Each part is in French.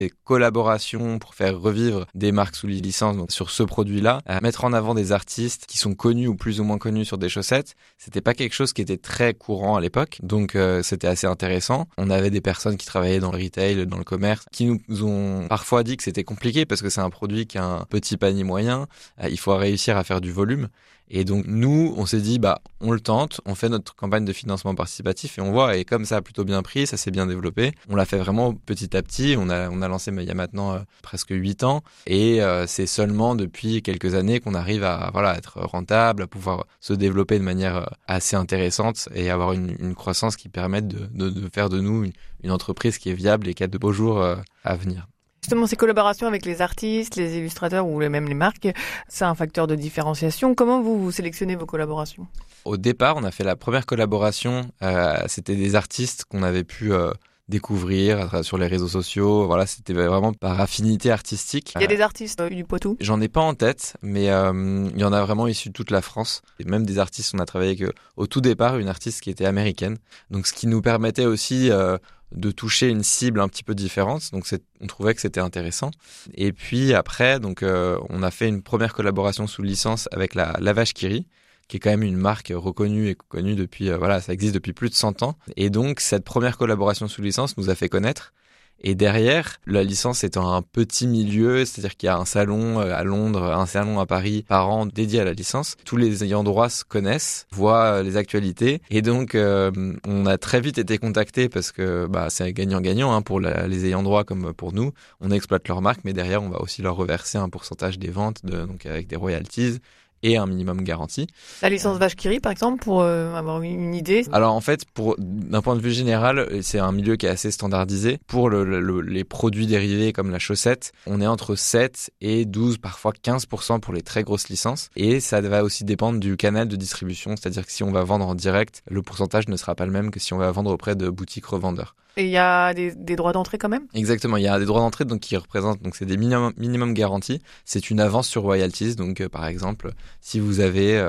des collaborations pour faire revivre des marques sous licence donc sur ce produit-là, mettre en avant des artistes qui sont connus ou plus ou moins connus sur des chaussettes. C'était pas quelque chose qui était très courant à l'époque, donc c'était assez intéressant. On avait des personnes qui travaillaient dans le retail, dans le commerce, qui nous ont parfois dit que c'était compliqué parce que c'est un produit qui a un petit panier moyen, il faut réussir à faire du volume. Et donc nous, on s'est dit, on le tente, on fait notre campagne de financement participatif et on voit. Et comme ça a plutôt bien pris, ça s'est bien développé. On l'a fait vraiment petit à petit. On a lancé il y a maintenant presque 8 ans. Et c'est seulement depuis quelques années qu'on arrive à être rentable, à pouvoir se développer de manière assez intéressante et avoir une croissance qui permette de faire de nous une entreprise qui est viable et qui a de beaux jours à venir. Justement, ces collaborations avec les artistes, les illustrateurs ou même les marques, c'est un facteur de différenciation. Comment vous sélectionnez vos collaborations ? Au départ, on a fait la première collaboration. C'était des artistes qu'on avait pu découvrir sur les réseaux sociaux. Voilà, c'était vraiment par affinité artistique. Il y a des artistes du Poitou ? J'en ai pas en tête, mais il y en a vraiment issus de toute la France. Et même des artistes, on a travaillé avec au tout départ une artiste qui était américaine. Donc, ce qui nous permettait aussi de toucher une cible un petit peu différente. Donc, on trouvait que c'était intéressant. Et puis après, on a fait une première collaboration sous licence avec la Vache qui rit, qui est quand même une marque reconnue et connue depuis, ça existe depuis plus de 100 ans. Et donc, cette première collaboration sous licence nous a fait connaître. Et derrière, la licence étant un petit milieu, c'est-à-dire qu'il y a un salon à Londres, un salon à Paris par an dédié à la licence. Tous les ayants droit se connaissent, voient les actualités. Et donc, on a très vite été contactés parce que c'est gagnant-gagnant pour les ayants droit comme pour nous. On exploite leur marque, mais derrière, on va aussi leur reverser un pourcentage des ventes, donc avec des royalties et un minimum garanti. La licence Vache qui rit, par exemple, pour avoir une idée. Alors en fait, d'un point de vue général, c'est un milieu qui est assez standardisé. Pour les produits dérivés comme la chaussette, on est entre 7 et 12, parfois 15% pour les très grosses licences. Et ça va aussi dépendre du canal de distribution, c'est-à-dire que si on va vendre en direct, le pourcentage ne sera pas le même que si on va vendre auprès de boutiques revendeurs. Et il y a des droits d'entrée quand même ? Exactement, il y a des droits d'entrée qui représentent, c'est des minimum garantis. C'est une avance sur royalties, donc par exemple, si vous avez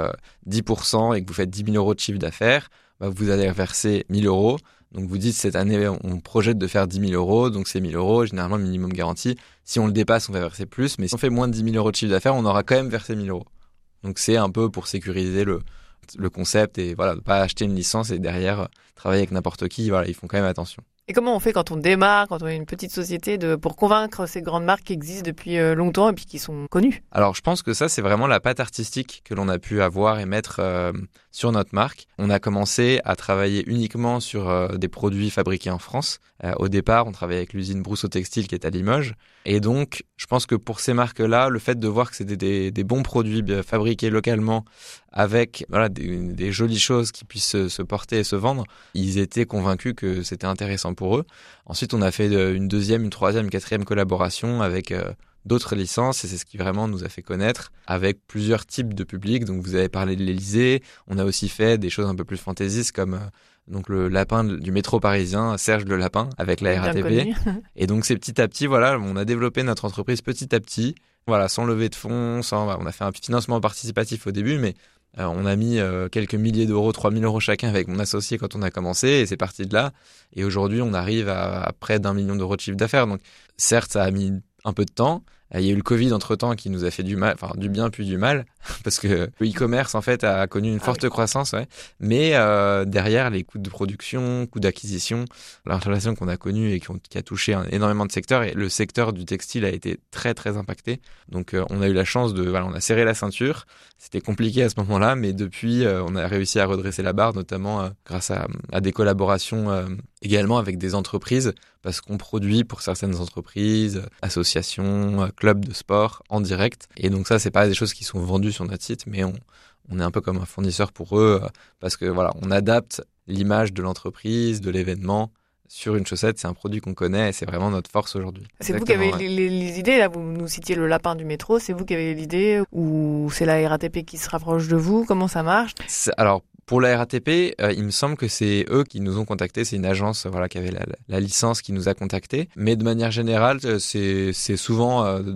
10% et que vous faites 10 000 euros de chiffre d'affaires, vous allez verser 1 000 euros. Donc vous dites cette année on projette de faire 10 000 euros, donc c'est 1 000 euros, généralement minimum garanti. Si on le dépasse, on va verser plus, mais si on fait moins de 10 000 euros de chiffre d'affaires, on aura quand même versé 1 000 euros. Donc c'est un peu pour sécuriser le concept et ne pas acheter une licence et derrière travailler avec n'importe qui, ils font quand même attention. Et comment on fait quand on démarre, quand on est une petite société, pour convaincre ces grandes marques qui existent depuis longtemps et puis qui sont connues ? Alors, je pense que ça, c'est vraiment la patte artistique que l'on a pu avoir et mettre sur notre marque. On a commencé à travailler uniquement sur des produits fabriqués en France. Au départ, on travaillait avec l'usine Brousseau Textile qui est à Limoges. Et donc, je pense que pour ces marques-là, le fait de voir que c'était des bons produits fabriqués localement avec des jolies choses qui puissent se porter et se vendre, ils étaient convaincus que c'était intéressant pour eux. Ensuite, on a fait une deuxième, une troisième, une quatrième collaboration avec d'autres licences et c'est ce qui vraiment nous a fait connaître avec plusieurs types de publics. Donc, vous avez parlé de l'Élysée. On a aussi fait des choses un peu plus fantaisistes comme le lapin du métro parisien, Serge le Lapin, avec la RATP. Et donc, c'est petit à petit, on a développé notre entreprise petit à petit, sans lever de fonds, on a fait un financement participatif au début, mais on a mis quelques milliers d'euros, 3 000 euros chacun avec mon associé quand on a commencé et c'est parti de là. Et aujourd'hui, on arrive à près d'1 million d'euros de chiffre d'affaires. Donc, certes, ça a mis un peu de temps. Il y a eu le Covid entre-temps qui nous a fait du mal, du bien puis du mal, parce que le e-commerce, en fait, a connu une forte croissance, Mais derrière, les coûts de production, coûts d'acquisition, l'inflation qu'on a connue et qui a touché énormément de secteurs, et le secteur du textile a été très, très impacté. Donc, on a eu la chance on a serré la ceinture. C'était compliqué à ce moment-là, mais depuis, on a réussi à redresser la barre, notamment grâce à des collaborations également avec des entreprises, parce qu'on produit pour certaines entreprises, associations, clubs de sport en direct. Et donc ça, c'est pas des choses qui sont vendues sur notre site, mais on est un peu comme un fournisseur pour eux, parce que on adapte l'image de l'entreprise, de l'événement sur une chaussette. C'est un produit qu'on connaît et c'est vraiment notre force aujourd'hui. C'est vous qui avez les idées, là, vous nous citiez le lapin du métro, c'est vous qui avez l'idée ou c'est la RATP qui se rapproche de vous? Comment ça marche? Alors, pour la RATP, il me semble que c'est eux qui nous ont contactés. C'est une agence qui avait la licence qui nous a contactés. Mais de manière générale, c'est souvent...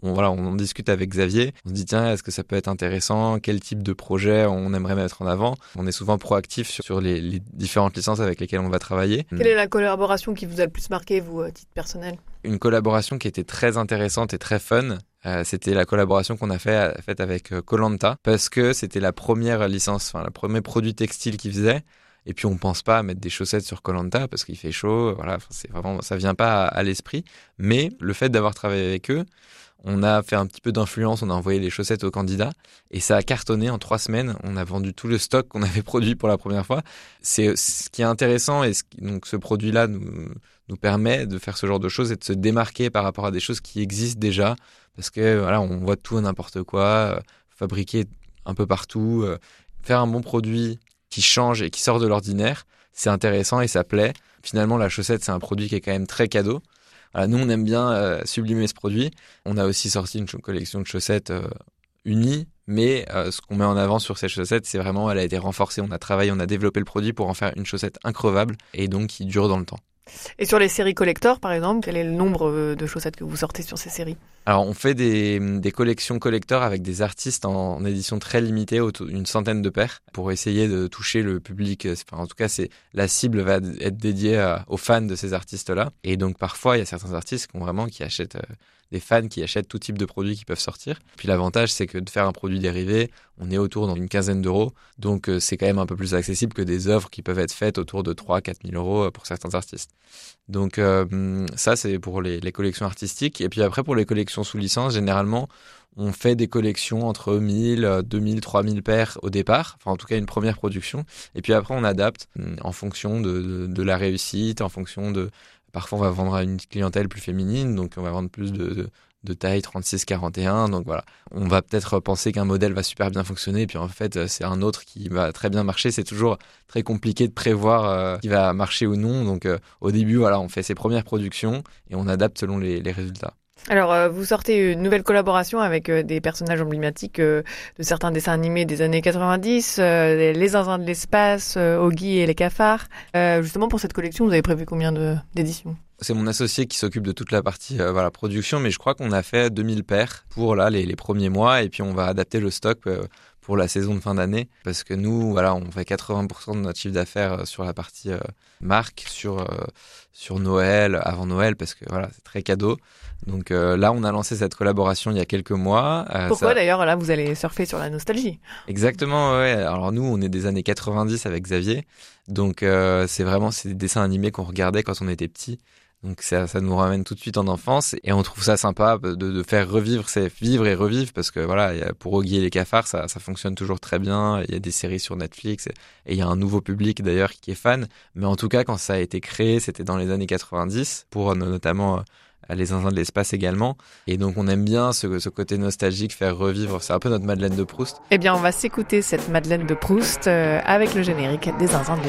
on en discute avec Xavier. On se dit tiens, est-ce que ça peut être intéressant? Quel type de projet on aimerait mettre en avant? On est souvent proactif sur les différentes licences avec lesquelles on va travailler. Quelle est la collaboration qui vous a le plus marqué, vous, à titre personnel? Une collaboration qui était très intéressante et très fun, c'était la collaboration qu'on a faite avec Koh-Lanta, parce que c'était la première licence, le premier produit textile qu'ils faisaient. Et puis on pense pas à mettre des chaussettes sur Koh-Lanta parce qu'il fait chaud, voilà, c'est vraiment, ça vient pas à l'esprit. Mais le fait d'avoir travaillé avec eux, on a fait un petit peu d'influence, on a envoyé les chaussettes aux candidats et ça a cartonné en 3 semaines. On a vendu tout le stock qu'on avait produit pour la première fois. C'est ce qui est intéressant et donc ce produit-là nous permet de faire ce genre de choses et de se démarquer par rapport à des choses qui existent déjà. Parce que voilà, on voit tout et n'importe quoi, fabriquer un peu partout, faire un bon produit qui change et qui sort de l'ordinaire, c'est intéressant et ça plaît. Finalement, la chaussette, c'est un produit qui est quand même très cadeau. Voilà, nous, on aime bien sublimer ce produit. On a aussi sorti une collection de chaussettes unies, mais ce qu'on met en avant sur ces chaussettes, c'est vraiment, elle a été renforcée. On a travaillé, on a développé le produit pour en faire une chaussette increvable et donc qui dure dans le temps. Et sur les séries collector, par exemple, quel est le nombre de chaussettes que vous sortez sur ces séries? Alors, on fait des collections collector avec des artistes en édition très limitée, une centaine de paires, pour essayer de toucher le public. Enfin, en tout cas, la cible va être dédiée aux fans de ces artistes-là. Et donc, parfois, il y a certains artistes qui achètent des fans qui achètent tout type de produits qui peuvent sortir. Puis l'avantage, c'est que de faire un produit dérivé, on est autour d'une quinzaine d'euros. Donc, c'est quand même un peu plus accessible que des œuvres qui peuvent être faites autour de 3-4 000 euros pour certains artistes. Donc, ça, c'est pour les collections artistiques. Et puis après, pour les collections sous licence, généralement, on fait des collections entre 1000, 2000, 3000 paires au départ. Enfin, en tout cas, une première production. Et puis après, on adapte en fonction de la réussite, en fonction de... Parfois, on va vendre à une clientèle plus féminine, donc on va vendre plus de taille 36-41. Donc voilà, on va peut-être penser qu'un modèle va super bien fonctionner, puis en fait, c'est un autre qui va très bien marcher. C'est toujours très compliqué de prévoir qui va marcher ou non. Donc au début, voilà, on fait ses premières productions et on adapte selon les résultats. Alors, vous sortez une nouvelle collaboration avec des personnages emblématiques de certains dessins animés des années 90, les Zinzins de l'espace, Oggy et les cafards. Justement, pour cette collection, vous avez prévu combien d'éditions? C'est mon associé qui s'occupe de toute la partie production, mais je crois qu'on a fait 2000 paires pour les premiers mois, et puis on va adapter le stock pour la saison de fin d'année, parce que nous, voilà, on fait 80% de notre chiffre d'affaires sur la partie marque, sur Noël, avant Noël, parce que voilà, c'est très cadeau. Donc là, on a lancé cette collaboration il y a quelques mois. Pourquoi d'ailleurs, là, vous allez surfer sur la nostalgie? Exactement, ouais. Alors nous, on est des années 90 avec Xavier, donc c'est des dessins animés qu'on regardait quand on était petit. Donc ça nous ramène tout de suite en enfance et on trouve ça sympa de faire revivre, c'est vivre et revivre, parce que voilà, pour Oggy et les cafards, ça fonctionne toujours très bien. Il y a des séries sur Netflix et il y a un nouveau public d'ailleurs qui est fan. Mais en tout cas, quand ça a été créé, c'était dans les années 90 pour notamment les Zinzins de l'espace également. Et donc on aime bien ce côté nostalgique, faire revivre. C'est un peu notre Madeleine de Proust. Eh bien, on va s'écouter cette Madeleine de Proust avec le générique des Zinzins de l'espace.